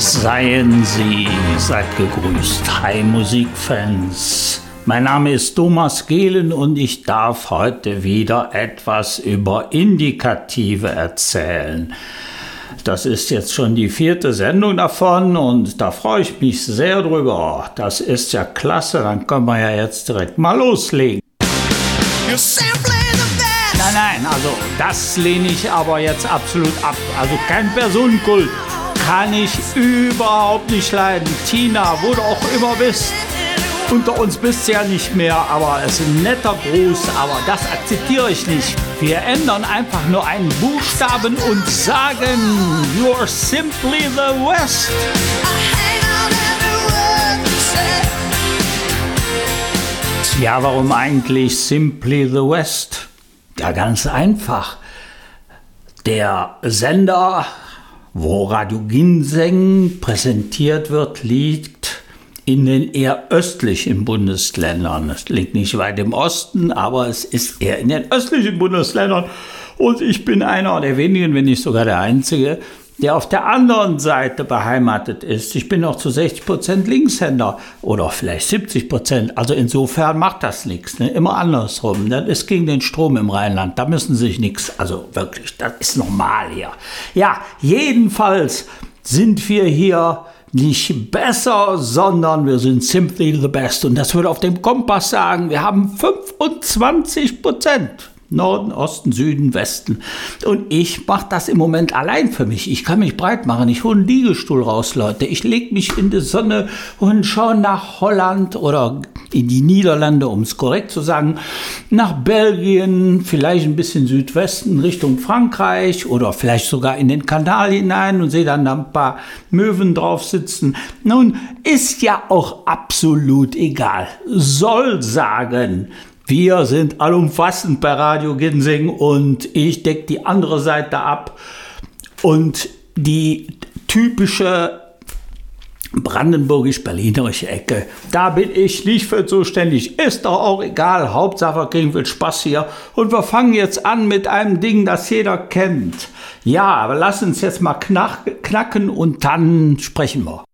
Seien Sie, seid gegrüßt. Hi Musikfans. Mein Name ist Thomas Gehlen und ich darf heute wieder etwas über Indikative erzählen. Das ist jetzt schon die 4. Sendung davon und da freue ich mich sehr drüber. Das ist ja klasse, dann können wir ja jetzt direkt mal loslegen. Nein, also das lehne ich aber jetzt absolut ab. Also kein Personenkult. Kann ich überhaupt nicht leiden. Tina, wo du auch immer bist. Unter uns bist du ja nicht mehr, aber es ist ein netter Gruß, aber das akzeptiere ich nicht. Wir ändern einfach nur einen Buchstaben und sagen, you're simply the West. Ja, warum eigentlich Simply the West? Ja, ganz einfach. Der Sender, wo Radio Ginseng präsentiert wird, liegt in den eher östlichen Bundesländern. Es liegt nicht weit im Osten, aber es ist eher in den östlichen Bundesländern. Und ich bin einer der wenigen, wenn nicht sogar der Einzige, der auf der anderen Seite beheimatet ist. Ich bin noch zu 60% Linkshänder oder vielleicht 70%. Also insofern macht das nichts. Ne? Immer andersrum. Das ist gegen den Strom im Rheinland. Da müssen Sie sich nichts, also wirklich, das ist normal hier. Ja, jedenfalls sind wir hier nicht besser, sondern wir sind simply the best. Und das würde auf dem Kompass sagen, wir haben 25%. Norden, Osten, Süden, Westen. Und ich mache das im Moment allein für mich. Ich kann mich breit machen. Ich hole einen Liegestuhl raus, Leute. Ich lege mich in die Sonne und schaue nach Holland oder in die Niederlande, um es korrekt zu sagen, nach Belgien, vielleicht ein bisschen Südwesten Richtung Frankreich oder vielleicht sogar in den Kanal hinein und sehe dann da ein paar Möwen drauf sitzen. Nun, ist ja auch absolut egal. Soll sagen, wir sind allumfassend bei Radio Ginseng und ich decke die andere Seite ab. Und die typische brandenburgisch-berlinerische Ecke, da bin ich nicht für zuständig. Ist doch auch egal, Hauptsache wir kriegen viel Spaß hier. Und wir fangen jetzt an mit einem Ding, das jeder kennt. Ja, aber lass uns jetzt mal knacken und dann sprechen wir.